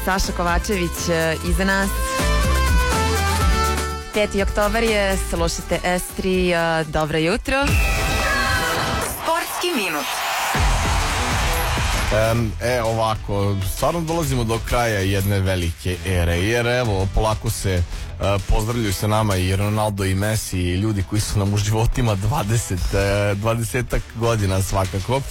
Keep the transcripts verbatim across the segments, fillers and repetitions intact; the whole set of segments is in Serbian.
Saša Kovačević iza nas. peti oktobar je, slušajte S tri, dobro jutro. Sportski minut. E, ovako, stvarno dolazimo do kraja jedne velike ere, jer evo, polako se pozdravljaju se nama i Ronaldo i Messi i ljudi koji su nam u životima dvadeset, dvadesetak godina svakako.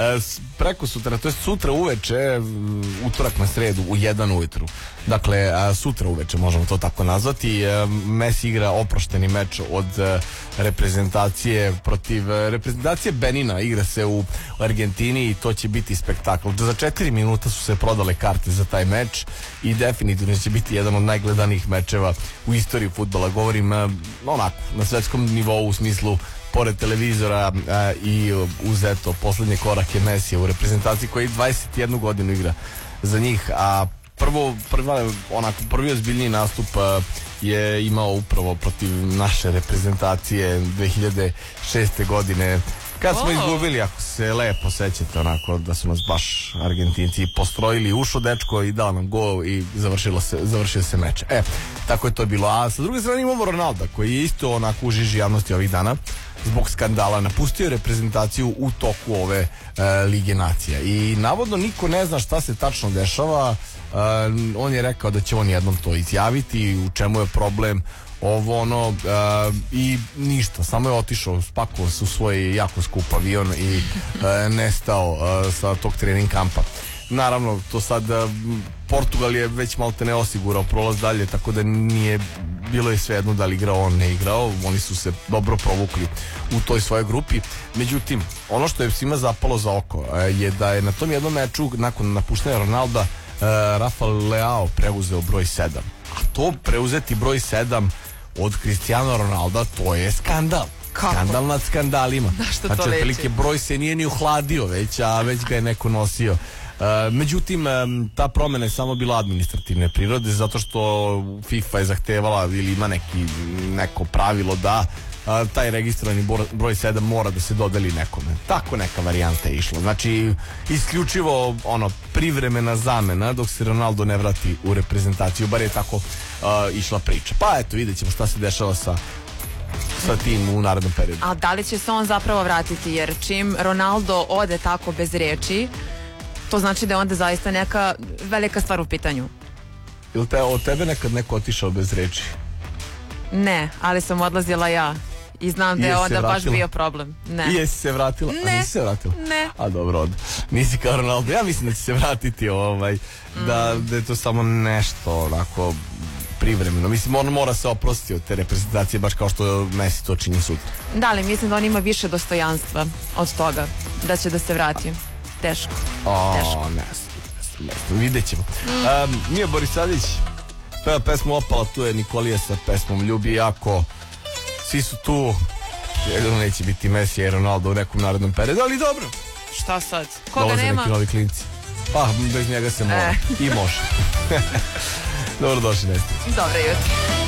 Preko sutra, to je sutra uveče, utorak na sredu u jedan ujutru. Dakle, sutra uveče možemo to tako nazvati. Messi igra oprošteni meč od reprezentacije protiv reprezentacije Benina. Igra se u Argentini i to će biti spektakl. Za četiri minuta su se prodale karte za taj meč i definitivno će biti jedan od najgledanijih mečeva u istoriji fudbala. Govorim onako na svetskom nivou, u smislu pored televizora a, i uz eto poslednje korake Mesija u reprezentaciji koji dvadeset jednu godinu igra za njih, a prvo prva onako prvi ozbiljniji nastup a, je imao upravo protiv naše reprezentacije dve hiljade šeste godine kad smo izgubili, ako se lepo sećate, onako da su nas baš Argentinci postrojili, ušao dečko i dao nam gol i završilo se, završio se meč. E, tako je to bilo. A sa druge strane imamo Ronalda koji je isto onako u žiži javnosti ovih dana zbog skandala napustio reprezentaciju u toku ove e, Lige nacija i navodno niko ne zna šta se tačno dešava. e, on je rekao da će on jednom to izjaviti, u čemu je problem, ovo ono, uh, i ništa, samo je otišao, spakovao se u svoj jako skup avion i uh, nestao uh, sa tog trening kampa. Naravno, to sad uh, Portugal je već malte ne osigurao prolaz dalje, tako da nije bilo je svejedno da li igrao on, ne igrao, oni su se dobro provukli u toj svojoj grupi. Međutim, ono što je svima zapalo za oko uh, je da je na tom jednom meču nakon napuštanja Ronalda uh, Rafael Leao preuzeo broj sedam. A to preuzeti broj sedam od Cristiano Ronalda, to je skandal. Kako? Skandal nad skandalima. Na što znači, to leči? otprilike broj se nije ni uhladio već, a već ga je neko nosio. Uh, međutim, um, ta promena je samo bila administrativne prirode, zato što FIFA je zahtevala ili ima neki, neko pravilo da a, taj registrovani broj sedam mora da se dodeli nekome. Tako neka varijanta je išla. Znači, isključivo ono, privremena zamena dok se Ronaldo ne vrati u reprezentaciju, bar je tako a, išla priča. Pa eto, vidjet ćemo šta se dešava sa sa tim u narednom periodu. A da li će se on zapravo vratiti, jer čim Ronaldo ode tako bez reči, to znači da je onda zaista neka velika stvar u pitanju. Ili te, od tebe nekad neko otišao bez reči? Ne, ali sam odlazila ja i znam da je onda baš bio problem. Ne. I jesi se vratila? Ne. A nisi se vratila? Ne. A dobro, od... nisi kao Ronaldo. Ja mislim da će se vratiti ovaj, mm. da, da je to samo nešto onako privremeno. Mislim, on mora se oprostiti od te reprezentacije, baš kao što Messi to čini sutra. Da, ali mislim da on ima više dostojanstva od toga da će da se vrati. Teško. O, Teško. ne znam, ne znam, vidjet ćemo. Mm. Um, Mija Borisadić peva pesmu Opala, tu je Nikolija sa pesmom Ljubi jako. Svi su tu, jedno neće biti Messi i Ronaldo u nekom narednom periodu, ali dobro. Šta sad? Koga dolaze nema? neki novi klinci. Pa, bez njega se mora. E. I može. Dobro došli, Nesti. Dobro jutro.